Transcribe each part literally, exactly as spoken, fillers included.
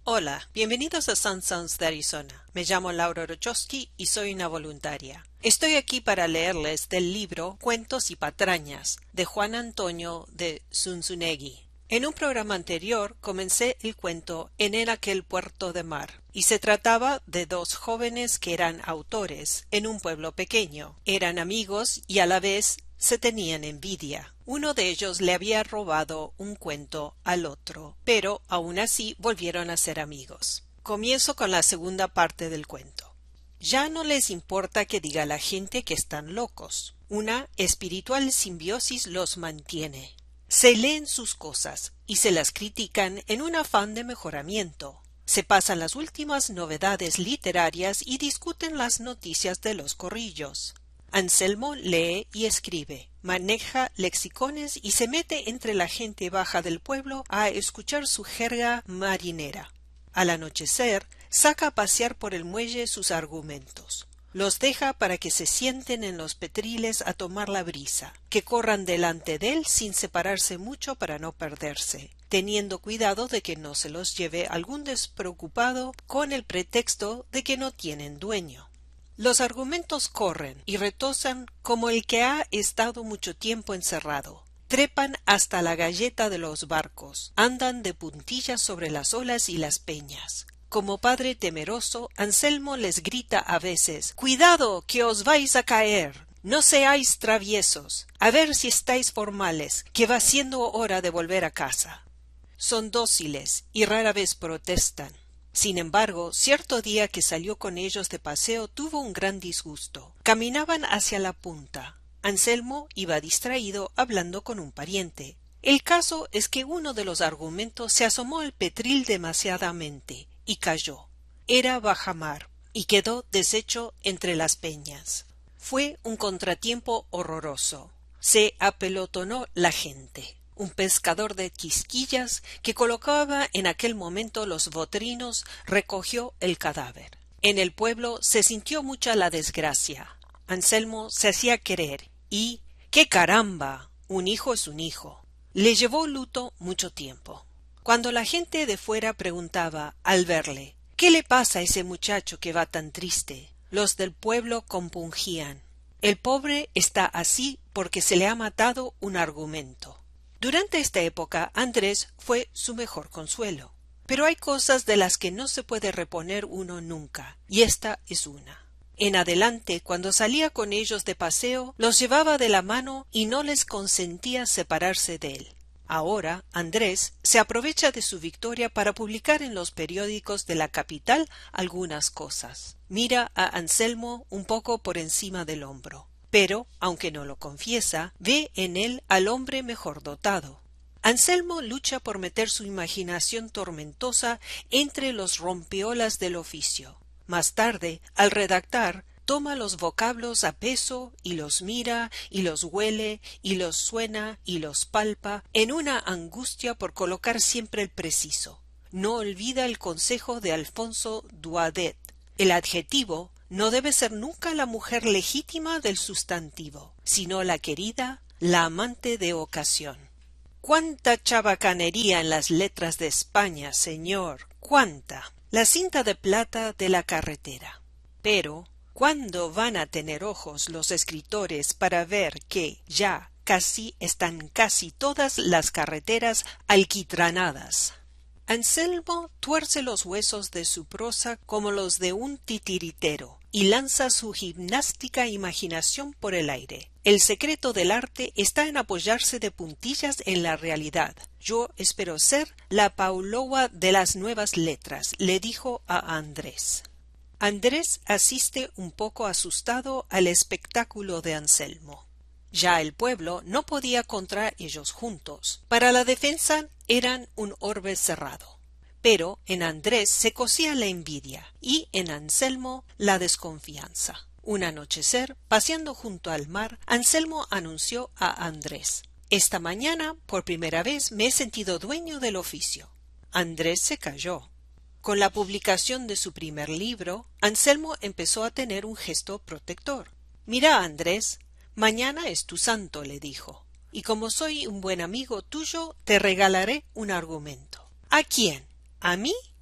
Hola, bienvenidos a Sun Sounds de Arizona. Me llamo Laura Rochowski y soy una voluntaria. Estoy aquí para leerles del libro Cuentos y patrañas de Juan Antonio de Zunzunegui. En un programa anterior comencé el cuento En el aquel puerto de mar, y se trataba de dos jóvenes que eran autores en un pueblo pequeño. Eran amigos y a la vez se tenían envidia. Uno de ellos le había robado un cuento al otro, pero aun así volvieron a ser amigos. Comienzo con la segunda parte del cuento. Ya no les importa que diga la gente que están locos. Una espiritual simbiosis los mantiene. Se leen sus cosas y se las critican en un afán de mejoramiento. Se pasan las últimas novedades literarias y discuten las noticias de los corrillos. Anselmo lee y escribe, maneja lexicones y se mete entre la gente baja del pueblo a escuchar su jerga marinera. Al anochecer, saca a pasear por el muelle sus argumentos. Los deja para que se sienten en los petriles a tomar la brisa, que corran delante de él sin separarse mucho para no perderse, teniendo cuidado de que no se los lleve algún despreocupado con el pretexto de que no tienen dueño. Los argumentos corren y retosan como el que ha estado mucho tiempo encerrado. Trepan hasta la galleta de los barcos, andan de puntillas sobre las olas y las peñas. Como padre temeroso, Anselmo les grita a veces: «¡Cuidado, que os vais a caer! No seáis traviesos, a ver si estáis formales, que va siendo hora de volver a casa». Son dóciles y rara vez protestan. Sin embargo, cierto día que salió con ellos de paseo tuvo un gran disgusto. Caminaban hacia la punta. Anselmo iba distraído hablando con un pariente. El caso es que uno de los argumentos se asomó al petril demasiadamente y cayó. Era bajamar y quedó deshecho entre las peñas. Fue un contratiempo horroroso. Se apelotonó la gente. Un pescador de Quisquillas que colocaba en aquel momento los botrinos recogió el cadáver. En el pueblo se sintió mucha la desgracia. Anselmo se hacía querer y ¡qué caramba! Un hijo es un hijo. Le llevó luto mucho tiempo. Cuando la gente de fuera preguntaba al verle ¿qué le pasa a ese muchacho que va tan triste?, los del pueblo compungían: el pobre está así porque se le ha matado un argumento. Durante esta época Andrés fue su mejor consuelo. Pero hay cosas de las que no se puede reponer uno nunca, y esta es una. En adelante, cuando salía con ellos de paseo, los llevaba de la mano y no les consentía separarse de él. Ahora Andrés se aprovecha de su victoria para publicar en los periódicos de la capital algunas cosas. Mira a Anselmo un poco por encima del hombro. Pero, aunque no lo confiesa, ve en él al hombre mejor dotado. Anselmo lucha por meter su imaginación tormentosa entre los rompeolas del oficio. Más tarde, al redactar, toma los vocablos a peso y los mira y los huele y los suena y los palpa en una angustia por colocar siempre el preciso. No olvida el consejo de Alfonso Daudet: el adjetivo no debe ser nunca la mujer legítima del sustantivo, sino la querida, la amante de ocasión. ¡Cuánta chabacanería en las letras de España, señor! ¡Cuánta! La cinta de plata de la carretera. Pero, ¿cuándo van a tener ojos los escritores para ver que ya casi están casi todas las carreteras alquitranadas? Anselmo tuerce los huesos de su prosa como los de un titiritero y lanza su gimnástica imaginación por el aire. El secreto del arte está en apoyarse de puntillas en la realidad. Yo espero ser la Paulowa de las nuevas letras, le dijo a Andrés. Andrés asiste un poco asustado al espectáculo de Anselmo. Ya el pueblo no podía contra ellos juntos. Para la defensa eran un orbe cerrado. Pero en Andrés se cosía la envidia y en Anselmo la desconfianza. Un anochecer, paseando junto al mar, Anselmo anunció a Andrés: «Esta mañana, por primera vez, me he sentido dueño del oficio». Andrés se calló. Con la publicación de su primer libro, Anselmo empezó a tener un gesto protector. «Mira, Andrés, mañana es tu santo», le dijo, «y como soy un buen amigo tuyo, te regalaré un argumento». «¿A quién? ¿A mí?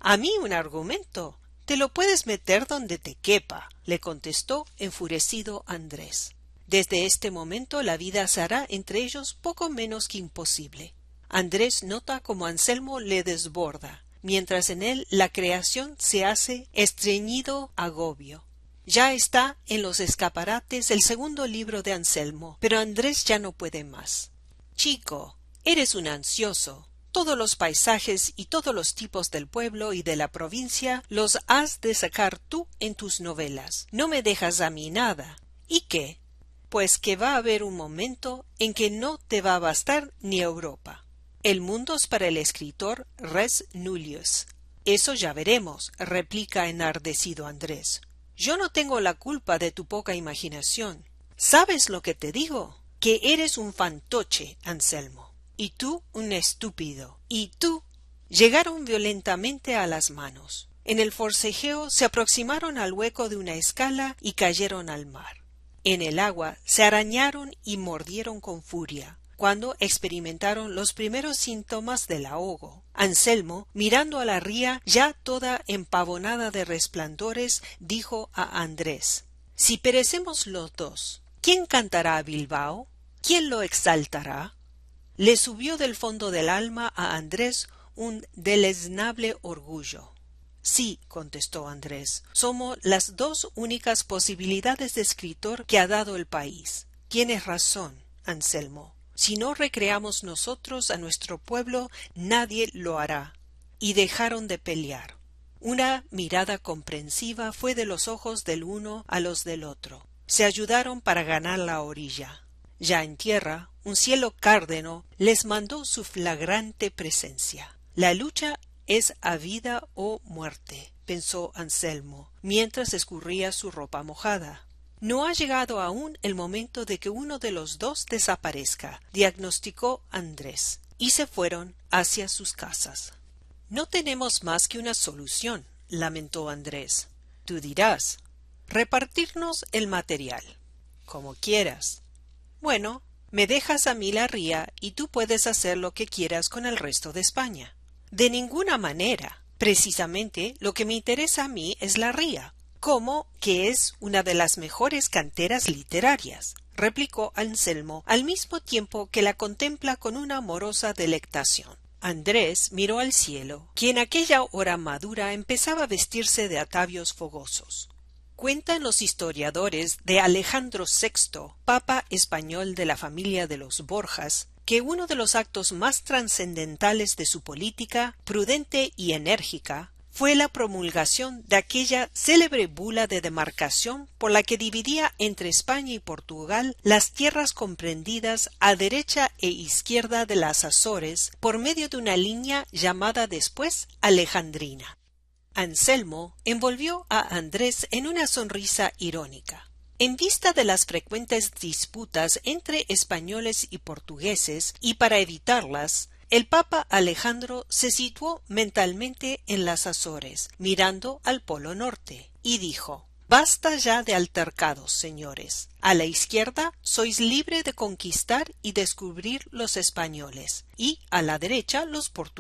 ¿A mí un argumento? Te lo puedes meter donde te quepa, le contestó enfurecido Andrés. Desde este momento la vida se hará entre ellos poco menos que imposible. Andrés nota cómo Anselmo le desborda, mientras en él la creación se hace estreñido agobio. Ya está en los escaparates el segundo libro de Anselmo, pero Andrés ya no puede más. Chico, eres un ansioso. Todos los paisajes y todos los tipos del pueblo y de la provincia los has de sacar tú en tus novelas. No me dejas a mí nada. ¿Y qué? Pues que va a haber un momento en que no te va a bastar ni Europa. El mundo es para el escritor res nullius. Eso ya veremos, replica enardecido Andrés. Yo no tengo la culpa de tu poca imaginación. ¿Sabes lo que te digo? Que eres un fantoche, Anselmo. Y tú un estúpido. Y tú. Llegaron violentamente a las manos. En el forcejeo se aproximaron al hueco de una escala y cayeron al mar. En el agua se arañaron y mordieron con furia, cuando experimentaron los primeros síntomas del ahogo. Anselmo, mirando a la ría ya toda empavonada de resplandores, dijo a Andrés: Si perecemos los dos, ¿quién cantará a Bilbao? ¿Quién lo exaltará? Le subió del fondo del alma a Andrés un deleznable orgullo. Sí, contestó Andrés, somos las dos únicas posibilidades de escritor que ha dado el país. Tienes razón, Anselmo. Si no recreamos nosotros a nuestro pueblo, nadie lo hará. Y dejaron de pelear. Una mirada comprensiva fue de los ojos del uno a los del otro. Se ayudaron para ganar la orilla. Ya en tierra, un cielo cárdeno les mandó su flagrante presencia. La lucha es a vida o muerte, pensó Anselmo, mientras escurría su ropa mojada. No ha llegado aún el momento de que uno de los dos desaparezca, diagnosticó Andrés, y se fueron hacia sus casas. No tenemos más que una solución, lamentó Andrés. Tú dirás, repartirnos el material. Como quieras. Bueno, me dejas a mí la ría y tú puedes hacer lo que quieras con el resto de España. De ninguna manera. Precisamente lo que me interesa a mí es la ría, como que es una de las mejores canteras literarias, replicó Anselmo al mismo tiempo que la contempla con una amorosa delectación. Andrés miró al cielo, que en aquella hora madura empezaba a vestirse de atavios fogosos. Cuentan los historiadores de Alejandro sexto, papa español de la familia de los Borjas, que uno de los actos más trascendentales de su política, prudente y enérgica, fue la promulgación de aquella célebre bula de demarcación por la que dividía entre España y Portugal las tierras comprendidas a derecha e izquierda de las Azores por medio de una línea llamada después Alejandrina. Anselmo envolvió a Andrés en una sonrisa irónica. En vista de las frecuentes disputas entre españoles y portugueses, y para evitarlas, el papa Alejandro se situó mentalmente en las Azores, mirando al Polo Norte, y dijo: Basta ya de altercados, señores. A la izquierda sois libre de conquistar y descubrir los españoles, y a la derecha los portugueses.